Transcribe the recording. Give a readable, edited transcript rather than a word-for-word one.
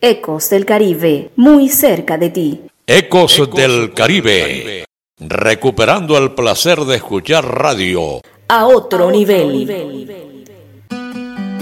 Ecos del Caribe, muy cerca de ti. Ecos del Caribe, recuperando el placer de escuchar radio a otro nivel.